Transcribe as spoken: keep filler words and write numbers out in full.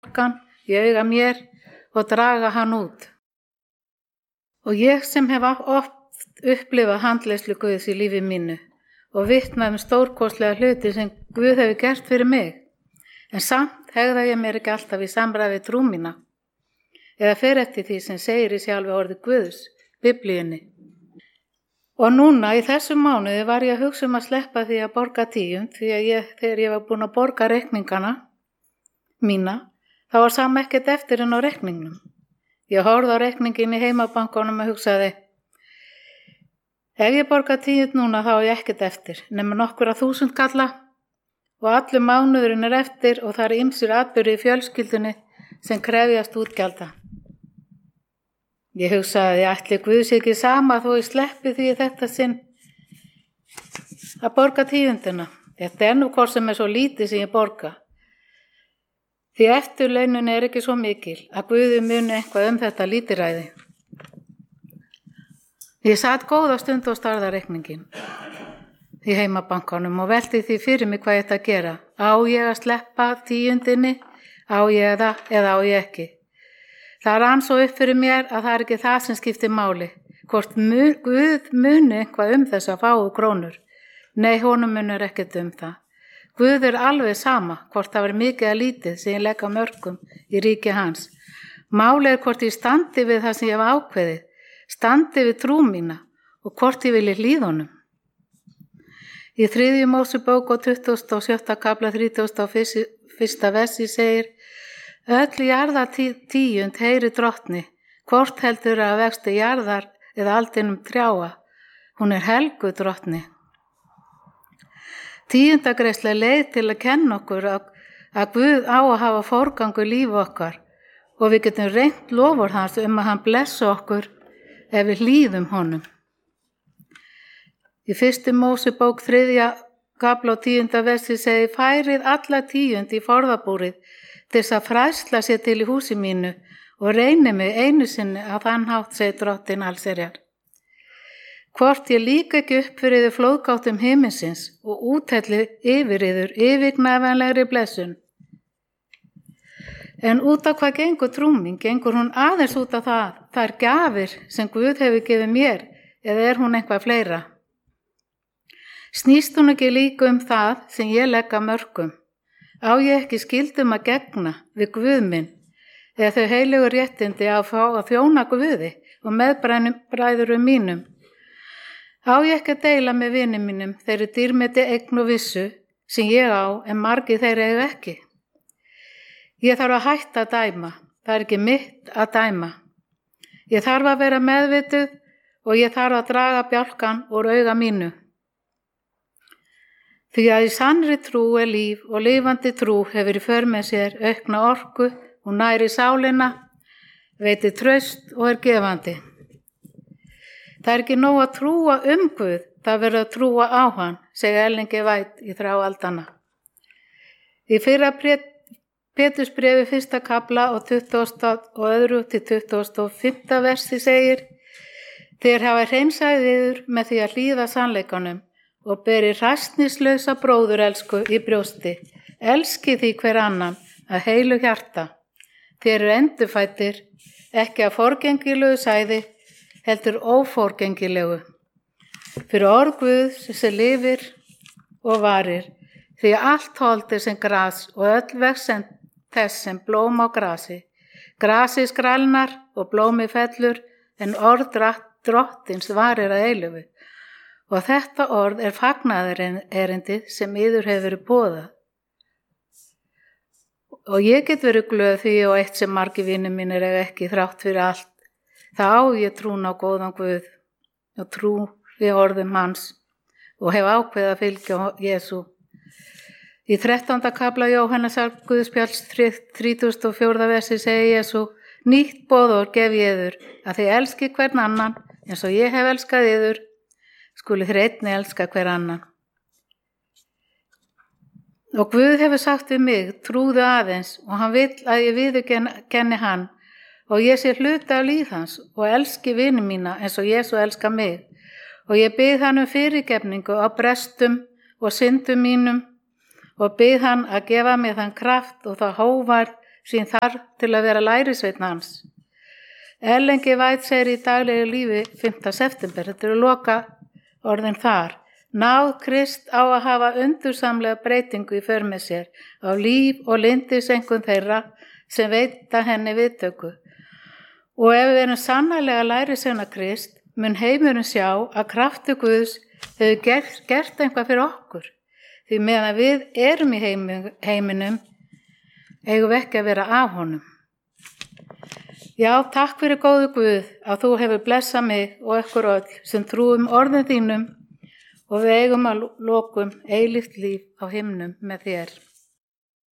borgan í auga mér og draga hann út. Og ég sem hef oft upplifað handleiðslu Guðs í lífi mínu og vitnað um stórkostlega hluti sem Guð hefur gert fyrir mig, en samt hegða ég mér ekki alltaf í samræði við trú mína, eða fer eftir því sem segir í sjálfi orði Guðs, Biblíunni. Og núna í þessum mánuði var ég að hugsa um að sleppa því að borga tíund, því að ég, þegar ég var búin að borga reikningana mína, þá var sama ekkert eftir en á reikningnum. Ég horfði á reikningin í heimabankanum og hugsaði, ef ég borga tíund núna þá er ég ekkert eftir, nema nokkura þúsund kalla og allur mánuðurinn er eftir og það er ýmsir atburðir í fjölskyldunni sem krefjast útgjalda. Ég hugsaði, ég ætli Guð sé ekki sama þó ég sleppi því þetta sinn að borga tíundina. Þetta er nú hvort sem er svo lítið sem ég borga. Því eftirlaunin er ekki svo mikil að Guði muni eitthvað um þetta lítilræði. Ég sat góða stund og starði á reikningin í heimabankanum og velti því fyrir mig hvað ég ætti að gera. Á ég að sleppa tíundinni, á ég það eða á ég ekki. Það rann svo upp fyrir mér að það er ekki það sem skiptir máli, hvort mu, Guð muni eitthvað um þessa fáu krónur. Nei, honum munur ekkert um það. Guð er alveg sama hvort það var mikið að lítið sem ég legg á mörkum í ríki hans. Máli er hvort ég standi við það sem ég hef ákveðið, standi við trú mína og hvort ég vilji hlýða honum. Í þriðju Mósebók og tuttugasta og sjötta kafla þrítugasta og fyrsta versi segir, öll jarða tíund heyri drottni, hvort heldur að vexti jarðar eða aldinum trjáa, hún er helgu drottni. Tíundagreiðsla leið til að kenna okkur að, að Guð á að hafa forgangu lífi okkar og við getum reynt lofur hans um að hann blessa okkur ef við hlýðum honum. Í fyrstu Mósebók þriðja kafla og tíunda versi segir, færið alla tíund í forðabúrið til þess að fræðsla sér til í húsi mínu og reyni mig einu sinni að þann hátt segir drottin allsherjar. Hvort ég líka ekki upp fyrir þið flóðgáttum himinsins og úthelli yfir yður yfirgnæfanlegri blessun. En út af hvað gengur trú mín, gengur hún aðeins út af það, það er gjafir sem Guð hefur gefið mér eða er hún eitthvað fleira? Snýst hún ekki líka um það sem ég legg að mörkum? Á ég ekki skyldum að gegna við Guð minn eða þau heilegu réttindi að fá að þjóna Guði og meðbræðurum mínum? Á ég ekki að deila með vinum mínum þeirri dýrmeti eign og vissu sem ég á en margir þeirra eiga ekki? Ég þarf að hætta að dæma, það er ekki mitt að dæma. Ég þarf að vera meðvituð og ég þarf að draga bjálkan úr auga mínu. Því að í sannri trú er líf og lifandi trú hefur í för með sér aukna orku og næri sálina, veitir traust og er gefandi. Það er ekki nóg að trúa um Guð, það verður að trúa á hann, segja Ellen G. White í Þrá aldanna. Í fyrra Pétursbréfi fyrsta kafla og tuttugasta og öðru til tuttugasta og fimmta versi segir, þeir hafa hreinsaði yður með því að hlýða sannleikanum og beri hræsnislausa bróðurelsku í brjósti, elski því hver annan að heilu hjarta. Þeir eru endurfæddir, ekki að forgengilegu sæði, heldur óforgengilegu. Fyrir orð Guðs sem lifir og varir, því allt hold er sem gras og öll vexen þess sem blóm á grasi. Grasi skrælnar og blómi fellur, en orð drottins varir að eilífu. Og þetta orð er fagnaðarerindið sem yður hefur verið boðað. Og ég get verið glöð því og eitt sem margir vinir mínir eiga ekki þrátt fyrir allt. Það á ég trún á góðan Guð og trú við orðum hans og hef ákveðið að fylgja Jesú. Í þrettánda kafla Jóhannesar Guðspjalls þrítugasta og fjórða versi segir Jesú, nýtt boðorð gef ég yður að þið elski hvern annan eins og ég hef elskað yður, skuli þér einnig elska hver annan. Og Guð hefur sagt við mig, trúðu aðeins og hann vill að ég viðurkenni hann og ég sé hluta af líf hans og elski vini mína eins og Jesú elska mig og ég bið hann um fyrirgefningu á brestum og syndum mínum og bið hann að gefa mér þann kraft og það hóvarð sín þar til að vera lærisveinn hans. Ellen G. White segir í daglegu lífi fimmta september, þetta eru loka orðin þar: náð Krist á að hafa undursamlega breytingu í för með sér á líf og lyndiseinkunn þeirra sem veita henni viðtöku. Og ef við erum sannarlega lærisveina Krist, mun heimurinn sjá að kraftur Guðs hefur gert, gert eitthvað fyrir okkur. Því meðan við erum í heim, heiminum, eigum við ekki að vera af honum. Já, takk fyrir góðu Guð að þú hefur blessað mig og ykkur öll sem trúum orðin þínum og við eigum að lokum eilíft líf á himnum með þér.